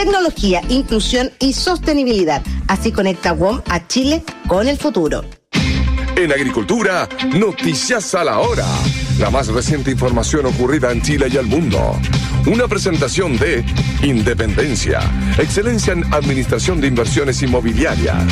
tecnología, inclusión y sostenibilidad. Así conecta WOM a Chile con el futuro. En Agricultura, noticias a la hora. La más reciente información ocurrida en Chile y el mundo. Una presentación de Independencia, excelencia en administración de inversiones inmobiliarias.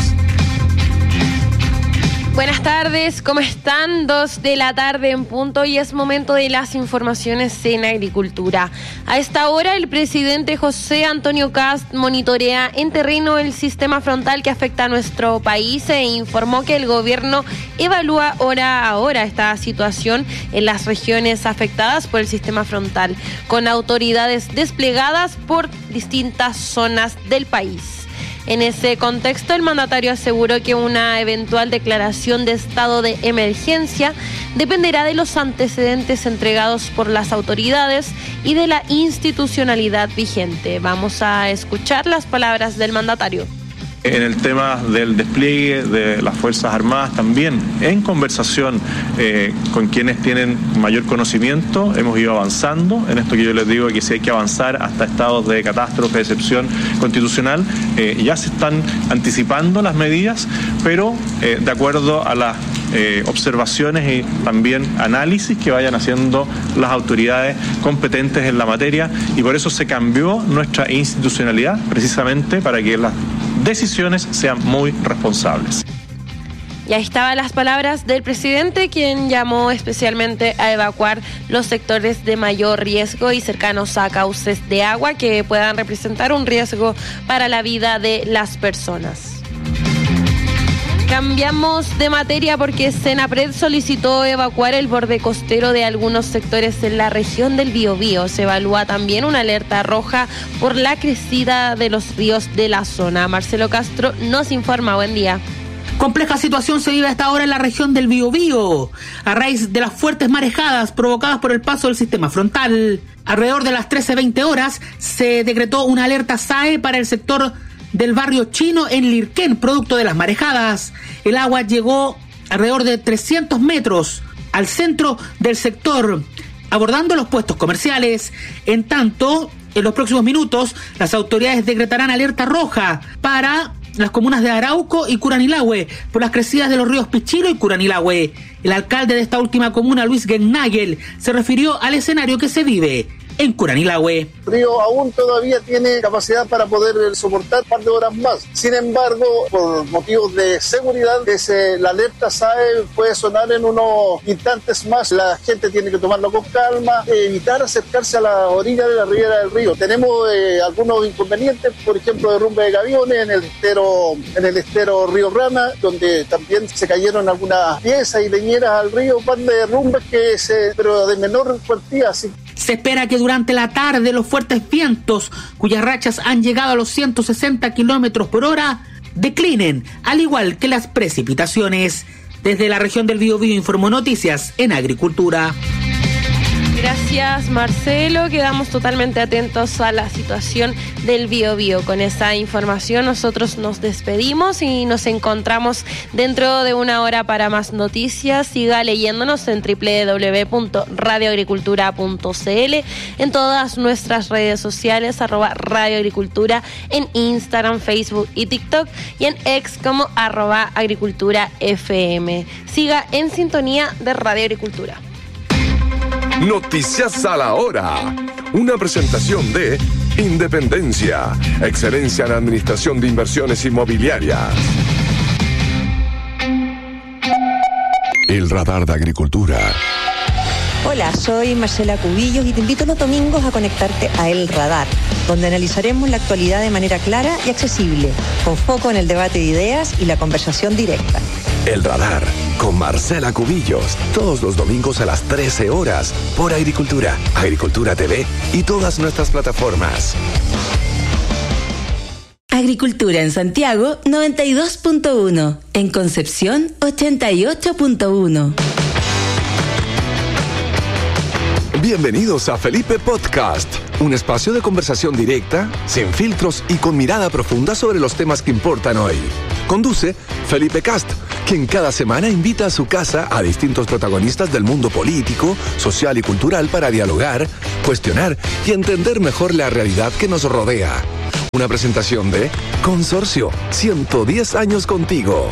Buenas tardes, ¿cómo están? 2 de la tarde en punto y es momento de las informaciones en agricultura. A esta hora el presidente José Antonio Kast monitorea en terreno el sistema frontal que afecta a nuestro país e informó que el gobierno evalúa hora a hora esta situación en las regiones afectadas por el sistema frontal, con autoridades desplegadas por distintas zonas del país. En ese contexto, el mandatario aseguró que una eventual declaración de estado de emergencia dependerá de los antecedentes entregados por las autoridades y de la institucionalidad vigente. Vamos a escuchar las palabras del mandatario. En el tema del despliegue de las Fuerzas Armadas también, en conversación con quienes tienen mayor conocimiento, hemos ido avanzando en esto que yo les digo, que si hay que avanzar hasta estados de catástrofe, de excepción constitucional, ya se están anticipando las medidas, pero de acuerdo a las observaciones y también análisis que vayan haciendo las autoridades competentes en la materia, y por eso se cambió nuestra institucionalidad precisamente para que las decisiones sean muy responsables. Y ahí estaban las palabras del presidente, quien llamó especialmente a evacuar los sectores de mayor riesgo y cercanos a cauces de agua que puedan representar un riesgo para la vida de las personas. Cambiamos de materia porque Senapred solicitó evacuar el borde costero de algunos sectores en la región del Biobío. Se evalúa también una alerta roja por la crecida de los ríos de la zona. Marcelo Castro nos informa. Buen día. Compleja situación se vive hasta ahora en la región del Biobío, a raíz de las fuertes marejadas provocadas por el paso del sistema frontal. Alrededor de las 13:20 horas se decretó una alerta SAE para el sector del barrio chino en Lirquén, producto de las marejadas. El agua llegó alrededor de 300 metros al centro del sector, abordando los puestos comerciales. En tanto, en los próximos minutos, las autoridades decretarán alerta roja para las comunas de Arauco y Curanilahue por las crecidas de los ríos Pichilo y Curanilahue. El alcalde de esta última comuna, Luis Gennagel, se refirió al escenario que se vive en Curanilahue. El río aún todavía tiene capacidad para poder soportar un par de horas más. Sin embargo, por motivos de seguridad, la alerta SAE puede sonar en unos instantes más. La gente tiene que tomarlo con calma, evitar acercarse a la orilla de la ribera del río. Tenemos algunos inconvenientes, por ejemplo, derrumbe de gaviones en el estero Río Rana, donde también se cayeron algunas piezas y leñeras al río, un par de derrumbes pero de menor cuantía. Así. Se espera que durante la tarde los fuertes vientos, cuyas rachas han llegado a los 160 kilómetros por hora, declinen, al igual que las precipitaciones. Desde la región del Biobío informó Noticias en Agricultura. Gracias, Marcelo. Quedamos totalmente atentos a la situación del Biobío. Con esa información nosotros nos despedimos y nos encontramos dentro de una hora para más noticias. Siga leyéndonos en www.radioagricultura.cl, en todas nuestras redes sociales, @radioagricultura, en Instagram, Facebook y TikTok, y en X como @agriculturafm. Siga en sintonía de Radio Agricultura. Noticias a la hora. Una presentación de Independencia, excelencia en administración de inversiones inmobiliarias. El radar de Agricultura. Hola, soy Marcela Cubillos y te invito los domingos a conectarte a El Radar, donde analizaremos la actualidad de manera clara y accesible, con foco en el debate de ideas y la conversación directa. El Radar, con Marcela Cubillos, todos los domingos a las 13 horas, por Agricultura, Agricultura TV y todas nuestras plataformas. Agricultura en Santiago 92.1, en Concepción 88.1. Bienvenidos a Felipe Podcast, un espacio de conversación directa, sin filtros y con mirada profunda sobre los temas que importan hoy. Conduce Felipe Cast, quien cada semana invita a su casa a distintos protagonistas del mundo político, social y cultural para dialogar, cuestionar y entender mejor la realidad que nos rodea. Una presentación de Consorcio, 110 años contigo.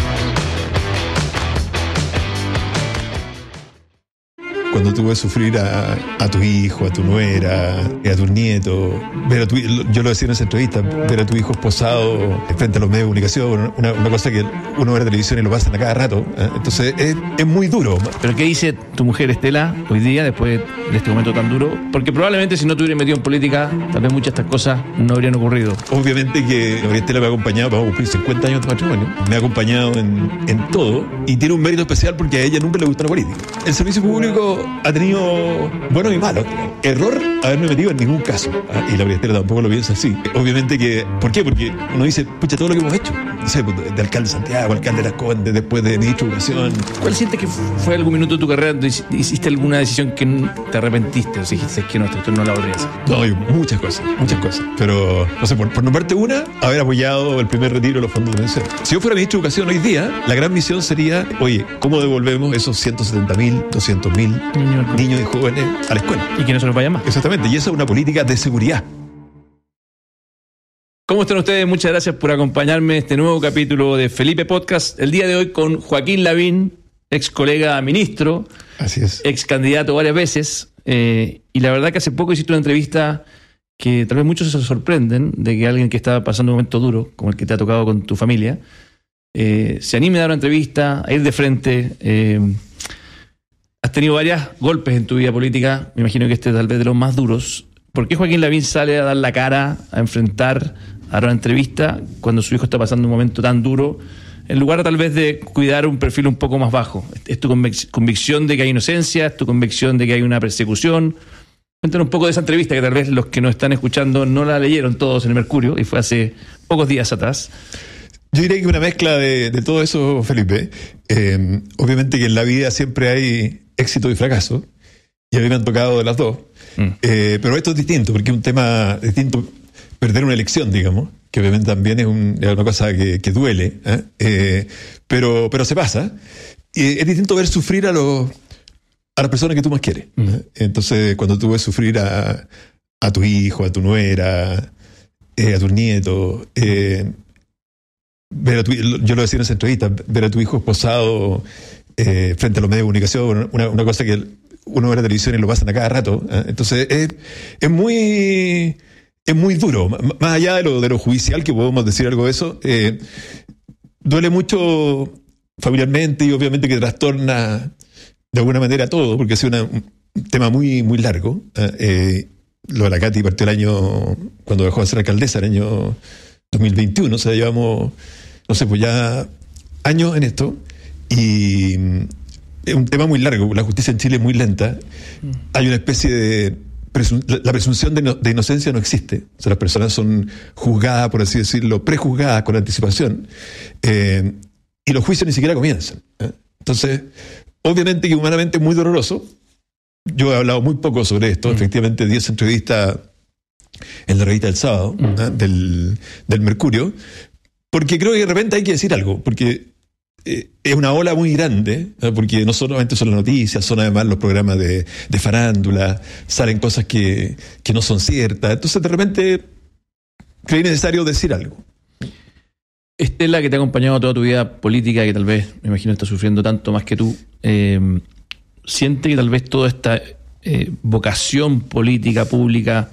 Cuando tú ves sufrir a tu hijo, a tu nuera, a tu nieto, yo lo decía en esa entrevista, ver a tu hijo esposado frente a los medios de comunicación, una cosa que uno ve en la televisión y lo pasan a cada rato, ¿eh? Entonces es muy duro. ¿Pero qué dice tu mujer Estela hoy día, después de este momento tan duro? Porque probablemente si no te hubieras metido en política, tal vez muchas de estas cosas no habrían ocurrido. Obviamente que María Estela me ha acompañado, vamos a cumplir 50 años de matrimonio, me ha acompañado en todo y tiene un mérito especial porque a ella nunca le gustó la política. El servicio público ha tenido buenos y malos. Error haberme metido en ningún caso. Y la María Estela tampoco lo piensa así. Obviamente que... ¿Por qué? Porque uno dice, pucha, todo lo que hemos hecho. No sé, de alcalde de Santiago, alcalde de Las Condes, después de ministro de Educación. ¿Cuál sientes que fue algún minuto de tu carrera donde hiciste alguna decisión que te arrepentiste? O sea, dijiste que no, esto no la volvería a hacer. No, muchas cosas. Pero, no sé, por nombrarte una, haber apoyado el primer retiro de los fondos de pensión. Si yo fuera ministro de Educación hoy día, la gran misión sería, oye, ¿cómo devolvemos esos 170.000, 200.000 niños y jóvenes a la escuela? Y que no se los vaya más. Exactamente, y esa es una política de seguridad. ¿Cómo están ustedes? Muchas gracias por acompañarme en este nuevo capítulo de Felipe Podcast. El día de hoy con Joaquín Lavín, ex colega ministro. Así es. Ex candidato varias veces. Y la verdad que hace poco hiciste una entrevista que tal vez muchos se sorprenden de que alguien que está pasando un momento duro, como el que te ha tocado con tu familia, se anime a dar una entrevista, a ir de frente. Has tenido varios golpes en tu vida política, me imagino que este es tal vez de los más duros. ¿Por qué Joaquín Lavín sale a dar la cara, a enfrentar, a dar una entrevista cuando su hijo está pasando un momento tan duro, en lugar tal vez de cuidar un perfil un poco más bajo? ¿Es tu convicción de que hay inocencia? ¿Es tu convicción de que hay una persecución? Cuéntanos un poco de esa entrevista que tal vez los que nos están escuchando no la leyeron todos en el Mercurio y fue hace pocos días atrás. Yo diría que una mezcla de todo eso, Felipe. Obviamente que en la vida siempre hay éxito y fracaso, y a mí me han tocado de las dos. Pero esto es distinto, porque es un tema distinto perder una elección, digamos, que obviamente también es una cosa que duele, pero se pasa. Y es distinto ver sufrir a las personas que tú más quieres. Entonces, cuando tú ves sufrir a tu hijo, a tu nuera, a tus nietos, yo lo decía en esa entrevista, ver a tu hijo esposado frente a los medios de comunicación, una cosa que uno ve en la televisión y lo pasan a cada rato. Entonces es muy duro. Más allá de lo judicial, que podemos decir algo de eso, duele mucho familiarmente y obviamente que trastorna de alguna manera todo, porque ha sido un tema muy, muy largo. Lo de la Katy partió el año, cuando dejó de ser alcaldesa, el año 2021, o sea, llevamos, no sé, pues ya años en esto, y es un tema muy largo. La justicia en Chile es muy lenta. Hay una especie de la presunción de inocencia no existe. O sea, las personas son juzgadas, por así decirlo, prejuzgadas con anticipación, y los juicios ni siquiera comienzan. Entonces, obviamente que humanamente es muy doloroso. Yo he hablado muy poco sobre esto. Efectivamente, di esa entrevista en la revista del sábado, del Mercurio, porque creo que de repente hay que decir algo, porque es una ola muy grande, porque no solamente son las noticias, son además los programas de farándula, salen cosas que no son ciertas. Entonces, de repente, creí necesario decir algo. Estela, que te ha acompañado toda tu vida política, que tal vez, me imagino, está sufriendo tanto más que tú, ¿siente que tal vez toda esta vocación política pública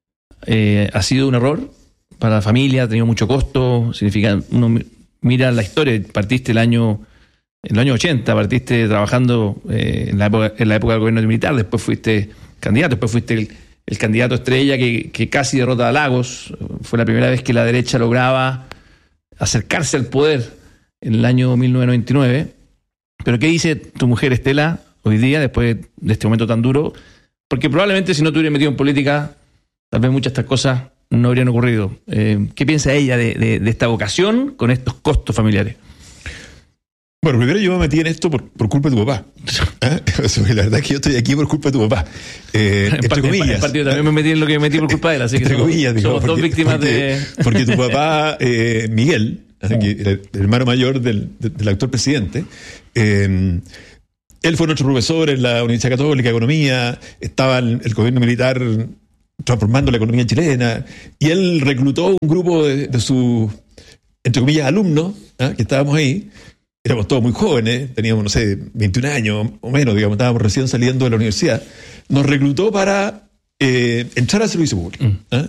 ha sido un error para la familia? ¿Ha tenido mucho costo? Significa, uno mira la historia, partiste en los años 80, partiste trabajando en la época del gobierno militar, después fuiste candidato, después fuiste el candidato estrella que casi derrota a Lagos. Fue la primera vez que la derecha lograba acercarse al poder en el año 1999. Pero ¿qué dice tu mujer Estela hoy día, después de este momento tan duro? Porque probablemente si no te hubieras metido en política, tal vez muchas de estas cosas no habrían ocurrido. ¿Qué piensa ella de esta vocación con estos costos familiares? Bueno, primero yo me metí en esto por culpa de tu papá. La verdad es que yo estoy aquí por culpa de tu papá. Entre comillas. En partido también me metí en lo que me metí por culpa de él. Así que somos dos víctimas de... Porque tu papá, Miguel, el hermano mayor del actual presidente, él fue nuestro profesor en la Universidad Católica, Economía, estaba el gobierno militar transformando la economía chilena, y él reclutó un grupo de sus, entre comillas, alumnos, que estábamos ahí. Éramos todos muy jóvenes, teníamos, no sé, 21 años o menos, digamos, estábamos recién saliendo de la universidad. Nos reclutó para entrar al servicio público.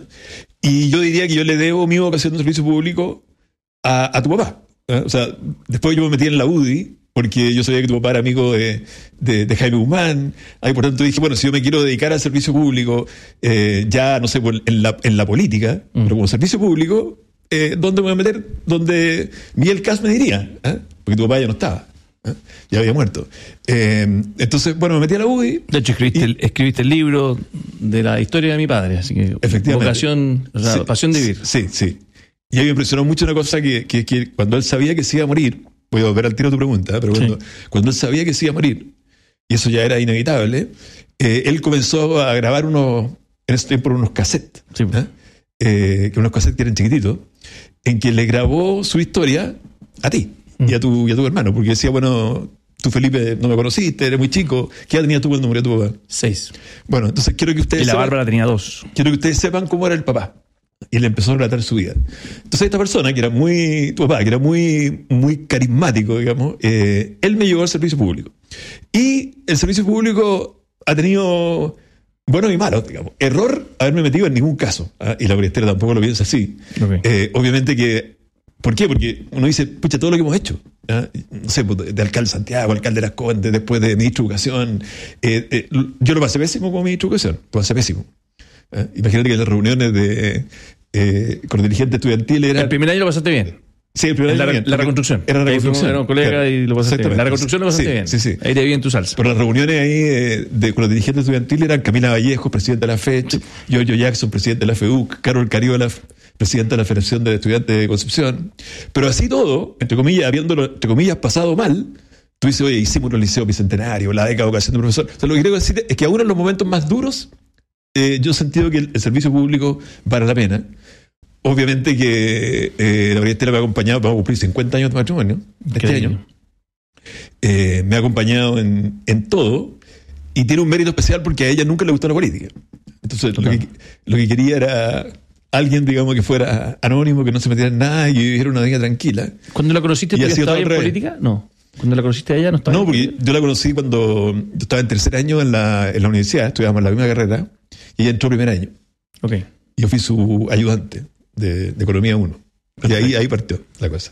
Y yo diría que yo le debo mi vocación de servicio público a tu papá. O sea, después yo me metí en la UDI, porque yo sabía que tu papá era amigo de Jaime Guzmán. Ahí, por tanto, dije, bueno, si yo me quiero dedicar al servicio público, ya, no sé, en la política, pero como servicio público, ¿dónde me voy a meter? Donde Miguel Kast me diría, porque tu papá ya no estaba. Ya había muerto. Entonces, bueno, me metí a la UDI. De hecho, escribiste el libro de la historia de mi padre, así que vocación, o sea, sí, pasión de vivir. Sí. Y a mí me impresionó mucho una cosa que cuando él sabía que se iba a morir, voy a volver al tiro a tu pregunta, pero cuando él sabía que se iba a morir, y eso ya era inevitable, él comenzó a grabar en ese tiempo unos cassettes, que unos cassettes que eran chiquititos, en que le grabó su historia a ti y a tu hermano, porque decía, bueno, tú, Felipe, no me conociste, eres muy chico. ¿Qué edad tenías tú cuando murió tu papá? 6. Bueno, entonces quiero que ustedes y la Bárbara tenía 2. Quiero que ustedes sepan cómo era el papá. Y él empezó a relatar su vida. Entonces esta persona, que era tu papá, que era muy, muy carismático, digamos, él me llevó al servicio público. Y el servicio público ha tenido buenos y malos, digamos. Error haberme metido en ningún caso. Y la Ballestera tampoco lo piensa así. Okay. Obviamente que... ¿Por qué? Porque uno dice, pucha, todo lo que hemos hecho. No sé, de alcalde de Santiago, alcalde de Las Condes, después de ministro de Educación. Yo lo pasé pésimo como ministro de Educación. Lo pasé pésimo. Imagínate que las reuniones con dirigentes estudiantiles eran... El primer año lo pasaste bien. Sí, el primer año. La reconstrucción. Era la reconstrucción. Era un colega y lo pasaste bien. La reconstrucción lo pasaste bien. Sí. Ahí te vi en tu salsa. Pero las reuniones ahí con los dirigentes estudiantiles eran Camila Vallejo, presidente de la FECH, Giorgio Jackson, presidente de la FEUC, Carol Cariola, presidente de la Federación de Estudiantes de Concepción. Pero así todo, entre comillas, habiéndolo, entre comillas, pasado mal, tú dices, oye, hicimos un liceo bicentenario, la década de vocación de profesor. O sea, lo que quiero decir es que aún en los momentos más duros, yo he sentido que el servicio público vale la pena. Obviamente que la Ballestera me ha acompañado, vamos a cumplir 50 años de matrimonio este año. Me ha acompañado en todo y tiene un mérito especial porque a ella nunca le gustó la política. Entonces, lo que quería era alguien, digamos, que fuera anónimo, que no se metiera en nada y viviera una vida tranquila. ¿Cuando la conociste tú ya estabas en política? No. ¿Cuando la conociste a ella no estaba en política? No, porque yo la conocí cuando yo estaba en tercer año en la universidad, estudiábamos la misma carrera, y ella entró primer año. Okay. Yo fui su ayudante de Economía 1. Y ahí partió la cosa.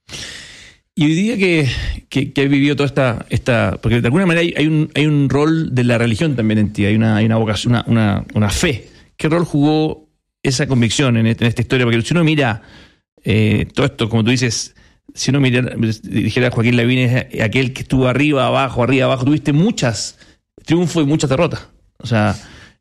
Y hoy día que he vivido toda esta porque de alguna manera hay un rol de la religión también en ti, hay una vocación, una fe. ¿Qué rol jugó esa convicción en esta historia? Porque si uno mira todo esto, como tú dices, si uno dijera Joaquín Lavín es aquel que estuvo arriba, abajo, tuviste muchas triunfos y muchas derrotas. O sea,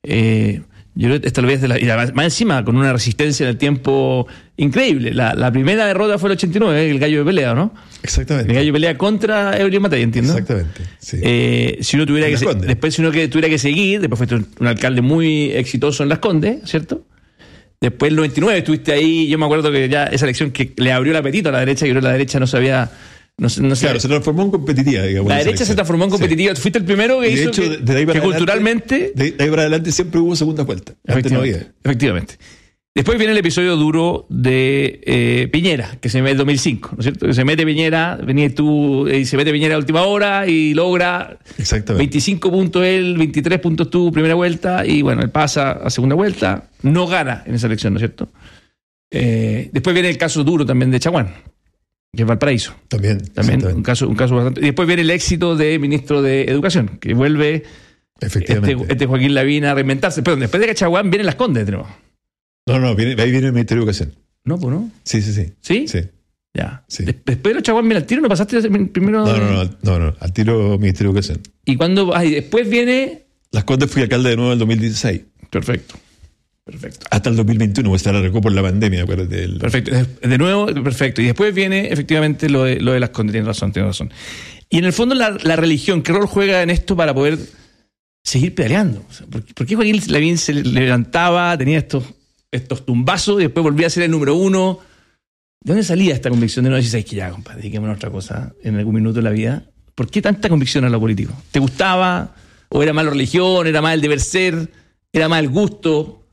yo creo que esta vez y más encima con una resistencia en el tiempo increíble. La primera derrota fue el 89, el gallo de pelea, ¿no? Exactamente. El gallo de pelea contra Evelyn Matei, ¿entiendes? Exactamente. Sí. Si uno tuviera después, si uno tuviera que seguir, después fuiste un alcalde muy exitoso en Las Condes, ¿cierto? Después el 99 estuviste ahí. Yo me acuerdo que ya esa elección que le abrió el apetito a la derecha, y creo que la derecha no sabía. Claro, se transformó en competitiva, digamos. La derecha se transformó en competitiva. Sí. Fuiste el primero que hizo hecho, que culturalmente. De ahí para adelante siempre hubo segunda vuelta. Antes no había. Efectivamente. Después viene el episodio duro de Piñera, que se mete en 2005, ¿no es cierto? Que se mete Piñera, venís tú, y se mete Piñera a última hora y logra 25 puntos él, 23 puntos tú, primera vuelta, y bueno, él pasa a segunda vuelta, no gana en esa elección, ¿no es cierto? Después viene el caso duro también de Chaguán, que es Valparaíso. También un caso bastante. Y después viene el éxito de ministro de Educación, que vuelve este Joaquín Lavín a reinventarse. Pero después de que Chaguán viene Las Condes, ¿no? No, ahí viene el Ministerio de Educación. No, pues no. Sí. ¿Sí? Sí. Ya. Sí. Después de los Chaguán viene al tiro, ¿no pasaste primero? No, al tiro Ministerio de Educación. ¿Y cuándo? Después viene... Las Condes fui alcalde de nuevo en el 2016. Perfecto. Hasta el 2021, pues se la arrancó por la pandemia, acuérdate. Perfecto. De nuevo, perfecto. Y después viene efectivamente lo de Las Condes, tienes razón. Y en el fondo la religión, ¿qué rol juega en esto para poder seguir pedaleando? O sea, ¿por qué Joaquín Lavín se levantaba, tenía estos tumbazos y después volvía a ser el número uno? ¿De dónde salía esta convicción de no decir, que ya, compadre, dediquémonos a otra cosa en algún minuto de la vida? ¿Por qué tanta convicción a lo político? ¿Te gustaba? ¿O era más la religión? ¿Era más el deber ser? ¿Era más el gusto?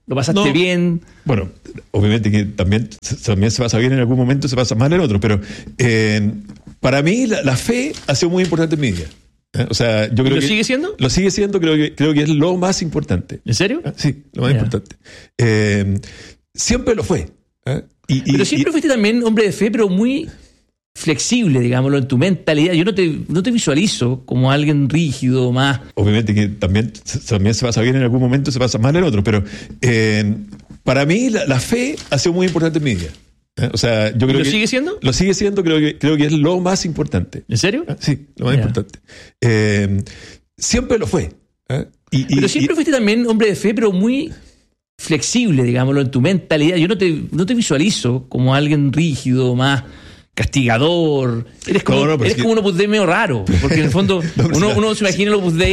¿Lo pasaste bien? Bueno, obviamente que también se pasa bien en algún momento, se pasa mal en otro, pero para mí la fe ha sido muy importante en mi vida. O sea, yo creo ¿Lo sigue siendo? Lo sigue siendo, creo que es lo más importante. ¿En serio? Sí, lo más importante. Siempre lo fue. Pero siempre fuiste también hombre de fe, pero muy flexible, digámoslo, en tu mentalidad. Yo no te visualizo como alguien rígido, más... Obviamente que también se pasa bien en algún momento, se pasa mal en otro, pero para mí la fe ha sido muy importante en mi vida. O sea, yo creo ¿Lo sigue siendo? Lo sigue siendo, creo que es lo más importante. ¿En serio? Sí, lo más importante. Siempre lo fue. Pero siempre fuiste también hombre de fe, pero muy flexible, digámoslo, en tu mentalidad. Yo no te visualizo como alguien rígido, más castigador. Eres como un Opus Dei medio raro, porque en el fondo uno se imagina el Opus Dei